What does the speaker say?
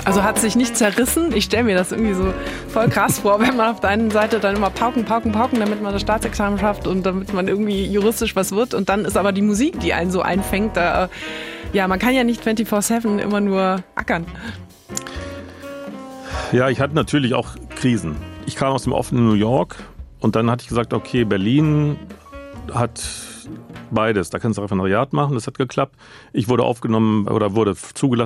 Also hat sich nicht zerrissen? Ich stelle mir das irgendwie so voll krass vor, wenn man auf der einen Seite dann immer pauken, damit man das Staatsexamen schafft und damit man irgendwie juristisch was wird. Und dann ist aber die Musik, die einen so einfängt. Man kann ja nicht 24/7 immer nur ackern. Ja, ich hatte natürlich auch Krisen. Ich kam aus dem offenen New York und dann hatte ich gesagt, okay, Berlin hat beides. Da kannst du Referendariat machen, das hat geklappt. Ich wurde aufgenommen oder wurde zugelassen